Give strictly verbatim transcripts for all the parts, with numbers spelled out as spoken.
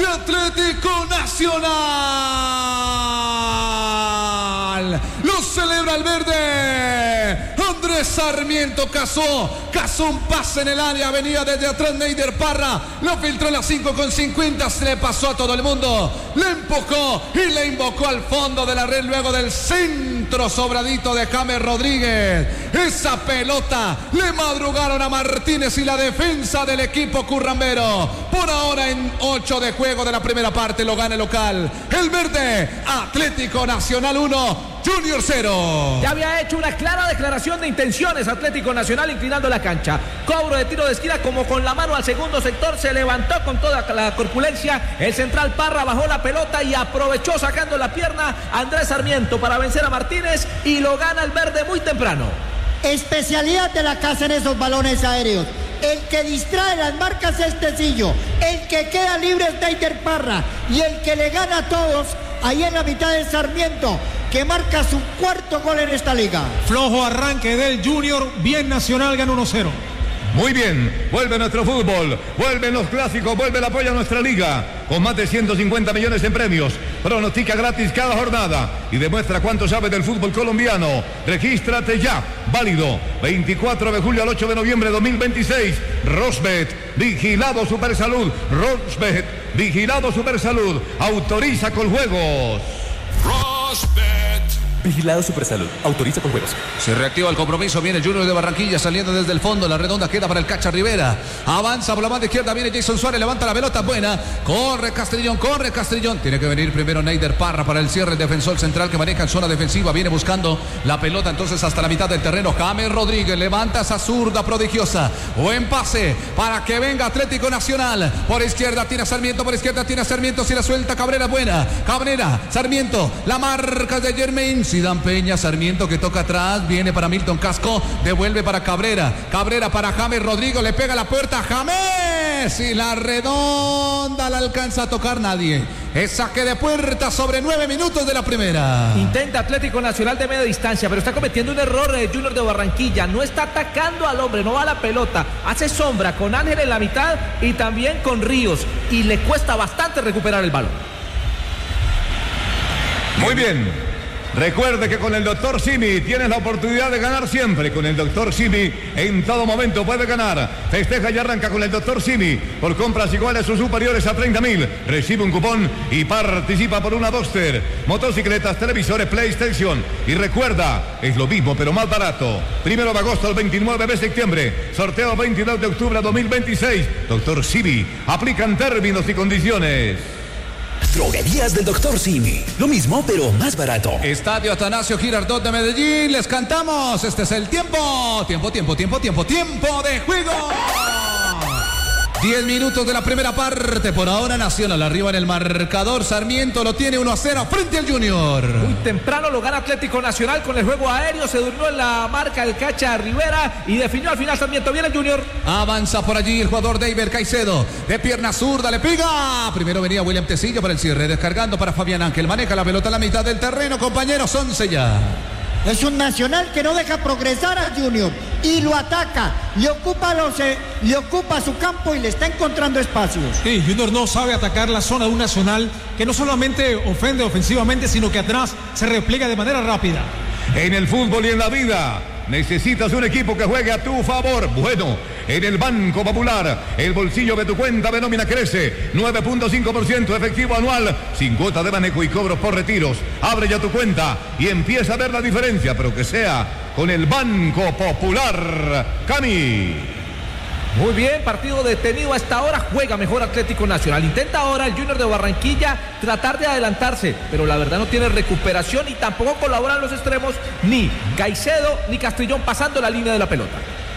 de Atlético Nacional. Lo celebra el verde. Andrés Sarmiento cazó, cazó un pase en el área, venía desde atrás Neider Parra, lo filtró en las cinco con cincuenta, se le pasó a todo el mundo, le empujó y le invocó al fondo de la red luego del centro sobradito de James Rodríguez. Esa pelota le madrugaron a Martínez y la defensa del equipo currambero. Por ahora en ocho de juego de la primera parte lo gana el local. El verde, Atlético Nacional uno, Junior cero. Ya había hecho una clara declaración de intenciones Atlético Nacional inclinando la cancha. Cobro de tiro de esquina como con la mano al segundo sector. Se levantó con toda la corpulencia. El central Parra bajó la pelota y aprovechó sacando la pierna Andrés Sarmiento para vencer a Martínez y lo gana el verde muy temprano. Especialidad de la casa en esos balones aéreos. El que distrae las marcas es Tecillo. El que queda libre es Neider Parra. Y el que le gana a todos ahí en la mitad de Sarmiento, que marca su cuarto gol en esta liga. Flojo arranque del Junior, bien Nacional, gana uno cero. Muy bien, vuelve nuestro fútbol, vuelven los clásicos, vuelve el apoyo a nuestra liga, con más de ciento cincuenta millones en premios. Pronostica gratis cada jornada y demuestra cuánto sabe del fútbol colombiano. Regístrate ya, válido veinticuatro de julio al ocho de noviembre de dos mil veintiséis. Rosbet, vigilado Supersalud. Rosbet, vigilado Supersalud. Autoriza con juegos. Rosbet. Vigilado Supersalud. Autoriza con juegos. Se reactiva el compromiso. Viene Junior de Barranquilla saliendo desde el fondo. La redonda queda para el Cacha Rivera. Avanza por la banda izquierda. Viene Jason Suárez. Levanta la pelota. Buena. Corre Castrillón. Corre Castrillón. Tiene que venir primero Neider Parra para el cierre. El defensor central que maneja en zona defensiva. Viene buscando la pelota entonces hasta la mitad del terreno. James Rodríguez. Levanta esa zurda prodigiosa. Buen pase para que venga Atlético Nacional. Por izquierda tiene Sarmiento. Por izquierda tiene Sarmiento. Si la suelta Cabrera. Buena. Cabrera. Sarmiento. La marca de Germain. Sidán Peña, Sarmiento que toca atrás, viene para Milton Casco, devuelve para Cabrera, Cabrera para James Rodrigo, le pega la puerta, James, y la redonda la alcanza a tocar nadie. Es saque de puerta sobre nueve minutos de la primera. Intenta Atlético Nacional de media distancia, pero está cometiendo un error de Junior de Barranquilla. No está atacando al hombre, no va a la pelota. Hace sombra con Ángel en la mitad y también con Ríos. Y le cuesta bastante recuperar el balón. Muy bien. Recuerde que con el doctor Simi tienes la oportunidad de ganar siempre. Con el doctor Simi en todo momento puede ganar. Festeja y arranca con el doctor Simi. Por compras iguales o superiores a treinta mil. Recibe un cupón y participa por una Duster, motocicletas, televisores, PlayStation. Y recuerda, es lo mismo pero más barato. Primero de agosto al veintinueve de septiembre. Sorteo veintidós de octubre de dos mil veintiséis. doctor Simi. Aplican términos y condiciones. Droguerías del doctor Simi. Lo mismo, pero más barato. Estadio Atanasio Girardot de Medellín. Les cantamos. Este es el tiempo. Tiempo, tiempo, tiempo, tiempo, tiempo de juego. diez minutos de la primera parte. Por ahora Nacional arriba en el marcador. Sarmiento lo tiene uno a cero frente al Junior. Muy temprano lo gana Atlético Nacional con el juego aéreo. Se durmió en la marca del Cacha Rivera y definió al final Sarmiento. Viene el Junior. Avanza por allí el jugador David Caicedo. De pierna zurda le pega. Primero venía William Tecillo para el cierre. Descargando para Fabián Ángel. Maneja la pelota en la mitad del terreno. Compañeros, once ya. Es un Nacional que no deja progresar al Junior y lo ataca, le ocupa, los, eh, le ocupa su campo y le está encontrando espacios. Sí, Junior no sabe atacar la zona de un Nacional que no solamente ofende ofensivamente, sino que atrás se repliega de manera rápida. En el fútbol y en la vida necesitas un equipo que juegue a tu favor. Bueno, en el Banco Popular, el bolsillo de tu cuenta de nómina crece. nueve punto cinco por ciento efectivo anual, sin cuota de manejo y cobros por retiros. Abre ya tu cuenta y empieza a ver la diferencia, pero que sea con el Banco Popular. Cami. Muy bien, partido detenido hasta ahora, juega mejor Atlético Nacional. Intenta ahora el Junior de Barranquilla tratar de adelantarse, pero la verdad no tiene recuperación y tampoco colaboran los extremos, ni Caicedo ni Castrillón pasando la línea de la pelota.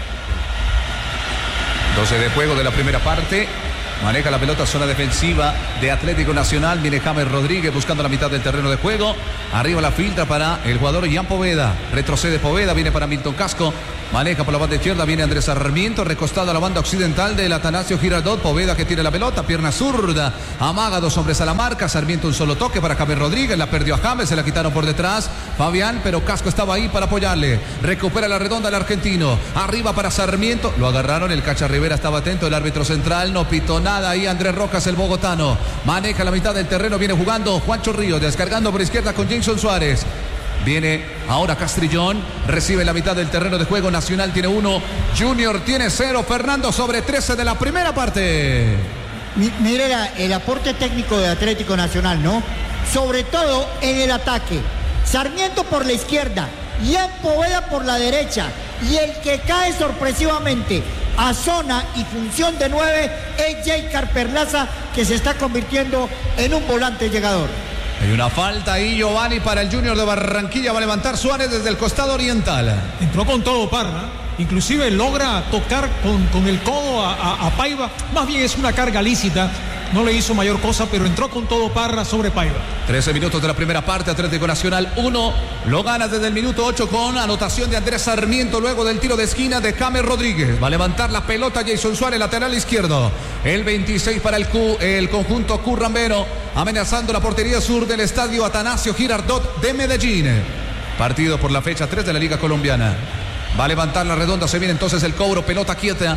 doce de juego de la primera parte. Maneja la pelota, zona defensiva de Atlético Nacional. Viene James Rodríguez buscando la mitad del terreno de juego. Arriba la filtra para el jugador Ian Poveda. Retrocede Poveda, viene para Milton Casco. Maneja por la banda izquierda, viene Andrés Sarmiento, recostado a la banda occidental del Atanasio Girardot. Poveda que tiene la pelota, pierna zurda. Amaga dos hombres a la marca. Sarmiento un solo toque para James Rodríguez. La perdió a James, se la quitaron por detrás. Fabián, pero Casco estaba ahí para apoyarle. Recupera la redonda el argentino. Arriba para Sarmiento. Lo agarraron, el Cacha Rivera estaba atento. El árbitro central no pitó nada. Jugada ahí Andrés Rojas, el bogotano. Maneja la mitad del terreno, viene jugando Juancho Ríos, descargando por izquierda con Jason Suárez. Viene ahora Castrillón, recibe la mitad del terreno de juego. Nacional tiene uno, Junior tiene cero. Fernando sobre trece de la primera parte. Mire la, el aporte técnico de Atlético Nacional, ¿no? Sobre todo en el ataque. Sarmiento por la izquierda, Ian Poveda por la derecha. Y el que cae sorpresivamente a zona y función de nueve es Jaycar Perlaza, que se está convirtiendo en un volante llegador. Hay una falta ahí, Giovanni, para el Junior de Barranquilla. Va a levantar Suárez desde el costado oriental. Entró con todo Parra. Inclusive logra tocar con, con el codo a, a, a Paiva. Más bien es una carga lícita. No le hizo mayor cosa, pero entró con todo Parra sobre Paiva. trece minutos de la primera parte. Atlético Nacional uno. Lo gana desde el minuto ocho con anotación de Andrés Sarmiento luego del tiro de esquina de James Rodríguez. Va a levantar la pelota Jason Suárez, lateral izquierdo. El veintiséis para el, Q, el conjunto currambero, amenazando la portería sur del estadio Atanasio Girardot de Medellín. Partido por la fecha tres de la Liga Colombiana. Va a levantar la redonda, se viene entonces el cobro, pelota quieta.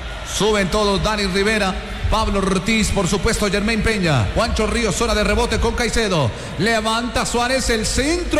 Suben todos, Dani Rivera, Pablo Ortiz, por supuesto Germain Peña, Juancho Ríos, zona de rebote con Caicedo. Levanta Suárez el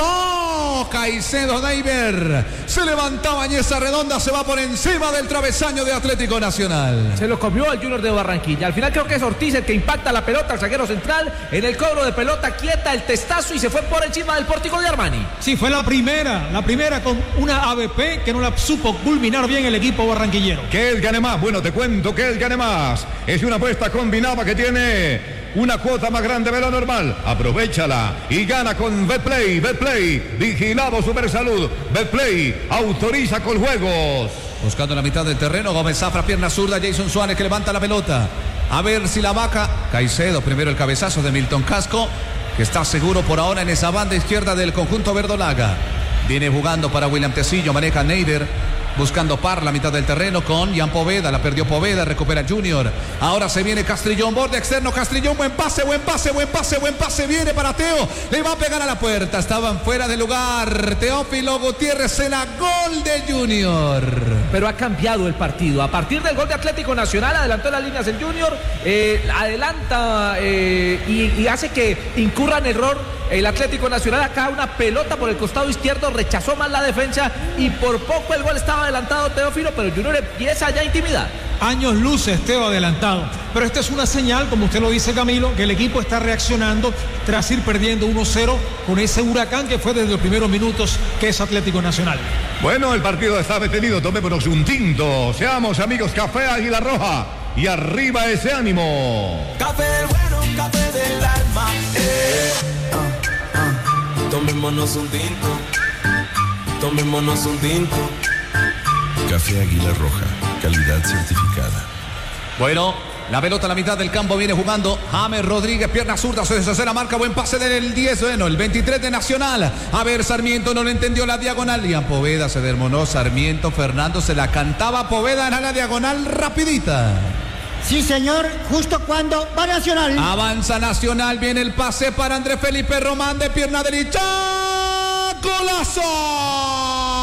centro. Caicedo Neiber. Se levanta Bañeza Redonda, se va por encima del travesaño de Atlético Nacional. Se lo comió al Junior de Barranquilla. Al final creo que es Ortiz el que impacta la pelota al zaguero central en el cobro de pelota quieta, el testazo, y se fue por encima del pórtico de Armani. Sí, fue la primera, la primera con una A B P que no la supo culminar bien el equipo barranquillero. Que él gane más, bueno, te cuento que él gane más. Es una apuesta combinada que tiene una cuota más grande de lo normal. Aprovechala y gana con Betplay. Betplay, vigilado Supersalud. Betplay, autoriza con juegos. Buscando la mitad del terreno, Gómez Zafra, pierna zurda, Jason Suárez que levanta la pelota. A ver si la vaca. Caicedo, primero el cabezazo de Milton Casco, que está seguro por ahora en esa banda izquierda del conjunto verdolaga. Viene jugando para William Tecillo, maneja Neider. Buscando par la mitad del terreno con Ian Poveda, la perdió Poveda, recupera Junior. Ahora se viene Castrillón, borde externo, Castrillón, buen pase, buen pase, buen pase, buen pase, viene para Teo, le va a pegar a la puerta, estaban fuera de lugar. Teófilo Gutiérrez, en la gol de Junior. Pero ha cambiado el partido, a partir del gol de Atlético Nacional, adelantó las líneas el Junior, eh, adelanta eh, y, y hace que incurra en error el Atlético Nacional. Acá una pelota por el costado izquierdo, rechazó mal la defensa y por poco el gol estaba adelantado Teófilo, pero Junior empieza ya a intimidar. Años luces Teo adelantado, pero esta es una señal, como usted lo dice Camilo, que el equipo está reaccionando tras ir perdiendo uno cero con ese huracán que fue desde los primeros minutos, que es Atlético Nacional. Bueno, el partido está detenido, tomémonos un tinto, seamos amigos. Café Águila Roja y arriba ese ánimo. Café bueno, café del alma, eh. uh, uh. Tomémonos un tinto, tomémonos un tinto. Café Águila Roja, calidad certificada. Bueno, la pelota a la mitad del campo, viene jugando James Rodríguez, pierna zurda, se deshace la marca, buen pase del diez, bueno, el veintitrés de Nacional. A ver, Sarmiento no le entendió la diagonal. Ian Poveda se desmonó, Sarmiento, Fernando se la cantaba, Poveda en la diagonal rapidita. Sí, señor, justo cuando va Nacional. Avanza Nacional, viene el pase para Andrés Felipe Román de pierna derecha. ¡Golazo!